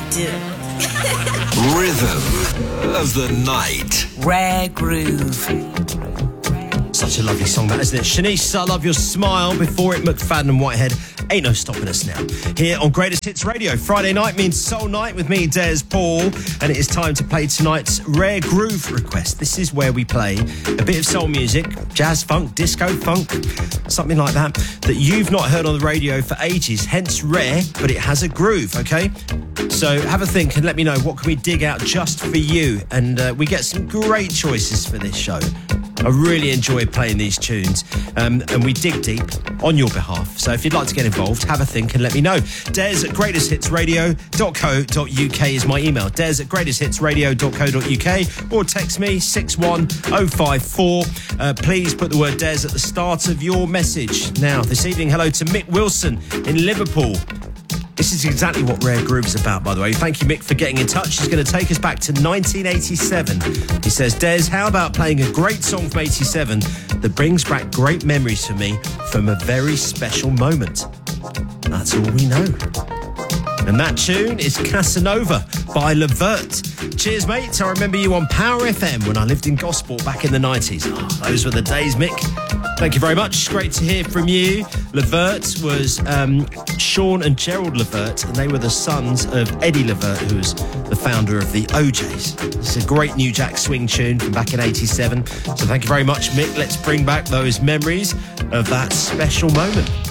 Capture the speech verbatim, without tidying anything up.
do. Rhythm of the night. Rare Groove. Such a lovely song that, isn't it? Shanice, I Love Your Smile. Before it, McFadden and Whitehead. Ain't no stopping us now. Here on Greatest Hits Radio. Friday night means Soul Night with me, Des Paul. And it is time to play tonight's Rare Groove request. This is where we play a bit of soul music, jazz, funk, disco, funk, something like that, that you've not heard on the radio for ages. Hence rare, but it has a groove, okay? So have a think and let me know what can we dig out just for you. And uh, we get some great choices for this show. I really enjoy playing these tunes, um, and we dig deep on your behalf. So if you'd like to get involved, have a think and let me know. Des at greatest hits radio dot co dot uk is my email. Des at greatest hits radio dot co dot uk, or text me six one oh five four. Uh, please put the word Des at the start of your message. Now, this evening, hello to Mick Wilson in Liverpool. This is exactly what Rare Groove is about, by the way. Thank you, Mick, for getting in touch. He's going to take us back to nineteen eighty-seven. He says, Des, how about playing a great song from eighty-seven that brings back great memories for me from a very special moment? That's all we know. And that tune is Casanova by Levert. Cheers, mate. I remember you on Power F M when I lived in Gosport back in the nineties. Oh, those were the days, Mick. Thank you very much. Great to hear from you. Levert was um, Sean and Gerald Levert, and they were the sons of Eddie Levert, who was the founder of the O Js. It's a great New Jack Swing tune from back in eighty-seven. So thank you very much, Mick. Let's bring back those memories of that special moment.